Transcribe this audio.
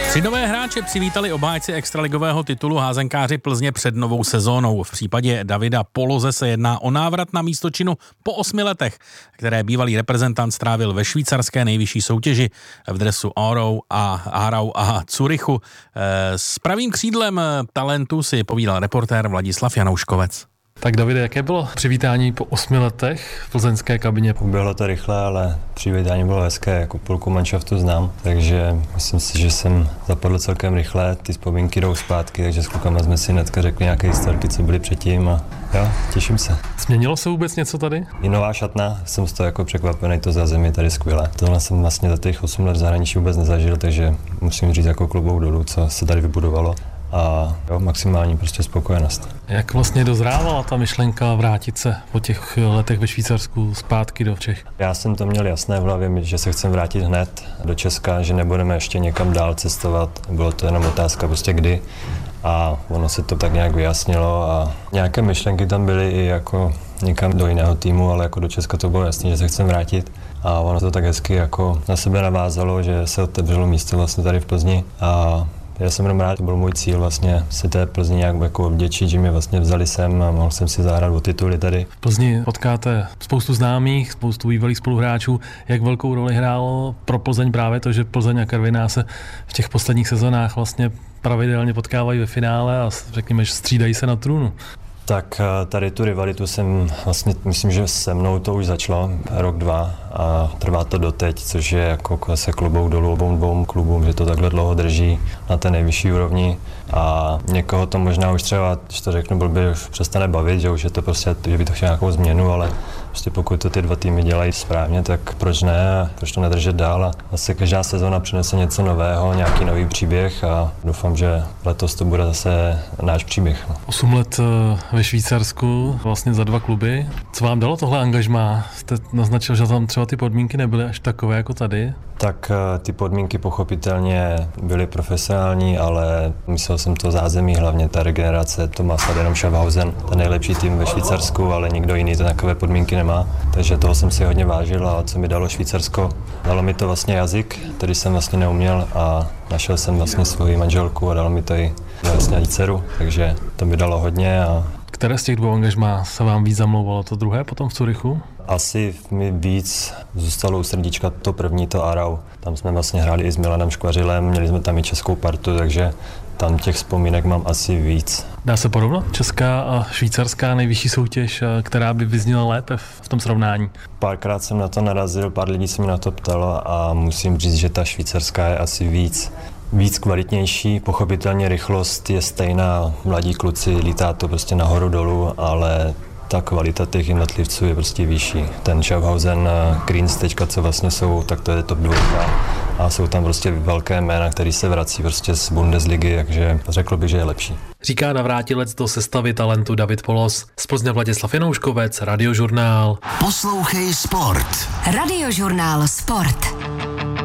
Tři nové hráče přivítali obhájci extraligového titulu házenkáři Plzně před novou sezónou. V případě Davida Poloze se jedná o návrat na místočinu po 8 letech, které bývalý reprezentant strávil ve švýcarské nejvyšší soutěži v dresu Aarau a Curychu. S pravým křídlem talentu si povídal reportér Vladislav Janouškovec. Tak Davide, jaké bylo přivítání po 8 letech v plzeňské kabině? Bylo to rychle, ale přivítání bylo hezké, jako půlku manšaftu znám, takže myslím si, že jsem zapadl celkem rychle, ty vzpomínky jdou zpátky, takže s klukama jsme si hnedka řekli nějaké historky, co byly předtím a jo, těším se. Změnilo se vůbec něco tady? I nová šatna, jsem z toho jako překvapený, to zázemí tady skvělé. Tohle jsem vlastně za těch 8 let v zahraničí vůbec nezažil, takže musím říct jako klobouk dolů, co se tady vybudovalo. A jo, maximální prostě spokojenost. Jak vlastně dozrávala ta myšlenka vrátit se po těch letech ve Švýcarsku zpátky do Čech? Já jsem to měl jasné v hlavě, že se chcem vrátit hned do Česka, že nebudeme ještě někam dál cestovat. Bylo to jenom otázka prostě kdy. A ono se to tak nějak vyjasnilo a nějaké myšlenky tam byly i jako někam do jiného týmu, ale jako do Česka to bylo jasné, že se chcem vrátit. A ono to tak hezky jako na sebe navázalo, že se otevřelo místo vlastně tady v Plzni a já jsem jenom rád, to byl můj cíl vlastně si té Plzni nějak jako vděčit, že mě vlastně vzali sem a mohl jsem si zahrát o tituly tady. V Plzni potkáte spoustu známých, spoustu bývalých spoluhráčů. Jak velkou roli hrálo pro Plzeň právě to, že Plzeň a Karviná se v těch posledních sezonách vlastně pravidelně potkávají ve finále a řekněme, že střídají se na trůnu? Tak tady tu rivalitu jsem vlastně, myslím, že se mnou to už začalo rok, dva a trvá to doteď, což je jako se klobouk dolů obou dvou klubům, že to takhle dlouho drží na té nejvyšší úrovni a někoho to možná už třeba, když to řeknu blbě, už přestane bavit, že už je to prostě, že by to chtěl nějakou změnu, ale prostě pokud to ty dva týmy dělají správně, tak proč ne, proč to nedržet dál a zase každá sezóna přinese něco nového, nějaký nový příběh a doufám, že letos to bude zase náš příběh. 8 let ve Švýcarsku, vlastně za 2 kluby. Co vám dalo tohle angažmá? Jste naznačil, že tam třeba ty podmínky nebyly až takové jako tady? Tak ty podmínky pochopitelně byly profesionální, ale myslel jsem to zázemí, hlavně ta regenerace, to má snad jenom Schaffhausen, ten nejlepší tým ve Švýcarsku, ale nikdo jiný to takové podmínky nemá, takže toho jsem si hodně vážil a co mi dalo Švýcarsko, dalo mi to vlastně jazyk, který jsem vlastně neuměl a našel jsem vlastně svoji manželku a dalo mi to i vlastně dceru, takže to mi dalo hodně. Které z těch 2 angažmá se vám víc zamlouvalo? To druhé potom v Curychu? Asi mi víc zůstalo u srdíčka to první, to Aarau. Tam jsme vlastně hráli i s Milanem Škvařilem, měli jsme tam i českou partu, takže tam těch vzpomínek mám asi víc. Dá se porovnat česká a švýcarská nejvyšší soutěž, která by vyzněla lépe v tom srovnání? Párkrát jsem na to narazil, pár lidí se mi na to ptalo a musím říct, že ta švýcarská je asi víc kvalitnější, pochopitelně rychlost je stejná, mladí kluci, lítá to prostě nahoru dolů, ale ta kvalita těch jednotlivců je prostě vyšší. Ten Schaffhausen, Greens teďka, co vlastně jsou, tak to je top 2 a jsou tam prostě velké jména, který se vrací prostě z Bundesligy, takže řekl bych, že je lepší. Říká navrátilec do sestavy talentu David Polos. Z Plzně Vladislav Janouškovec, Radiožurnál. Poslouchej Sport. Radiožurnál Sport.